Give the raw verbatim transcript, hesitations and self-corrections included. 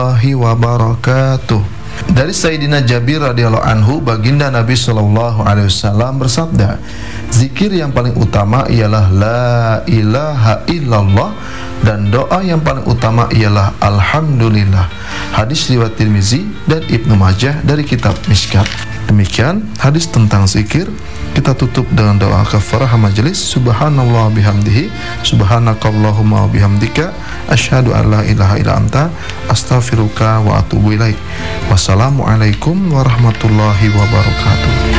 wabarakatuh. Dari Sayyidina Jabir radhiyallahu anhu, baginda Nabi sallallahu alaihi wasallam bersabda, zikir yang paling utama ialah la ilaha illallah, dan doa yang paling utama ialah alhamdulillah. Hadis riwayat Tirmizi dan Ibnu Majah dari kitab Mishkat. Demikian hadis tentang zikir. Kita tutup dengan doa kafarah majelis. Subhanallah bihamdihi, subhanakallahumma bihamdika, asyhadu an la ilaha illa anta, astaghfiruka wa atubu ilaik. Wassalamualaikum warahmatullahi wabarakatuh.